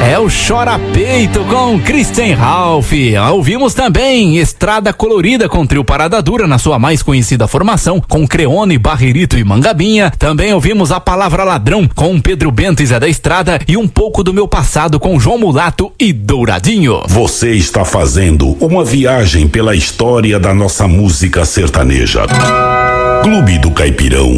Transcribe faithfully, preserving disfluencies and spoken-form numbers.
É o Chora Peito com Christian Ralph. Ouvimos também Estrada Colorida com Trio Parada Dura na sua mais conhecida formação, com Creone, Barrerito e Mangabinha. Também ouvimos A Palavra Ladrão com Pedro Bento e Zé da Estrada e Um Pouco do Meu Passado com João Mulato e Douradinho. Você está fazendo uma viagem pela história da nossa música sertaneja. Clube do Caipirão.